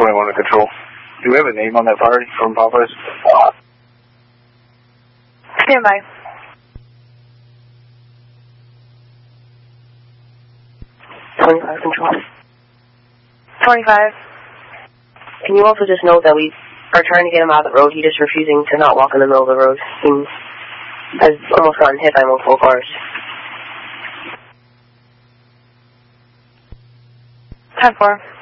21 to control. Do we have a name on that party from Popeyes? Stand by. 25 control. 25. Can you also just note that we are trying to get him out of the road? He's just refusing to not walk in the middle of the road. He has almost gotten hit by multiple cars. 10-4.